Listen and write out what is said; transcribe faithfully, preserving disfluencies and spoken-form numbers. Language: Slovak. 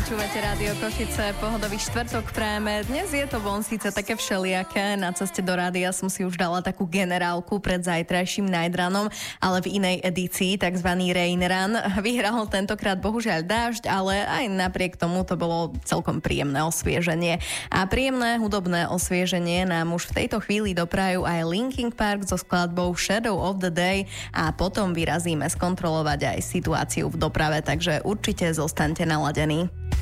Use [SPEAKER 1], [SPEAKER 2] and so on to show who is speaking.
[SPEAKER 1] Počúvate Rádio Košice, pohodový štvrtok prajeme. Dnes je to von síce také všelijaké, na ceste do rádia som si už dala takú generálku pred zajtrajším Night Runom, ale v inej edícii, takzvaný Rain Run. Vyhral tentokrát bohužiaľ dážď, ale aj napriek tomu to bolo celkom príjemné osvieženie. A príjemné hudobné osvieženie nám už v tejto chvíli doprajú aj Linkin Park so skladbou Shadow of the Day a potom vyrazíme skontrolovať aj situáciu v doprave, takže určite zostaňte naladení.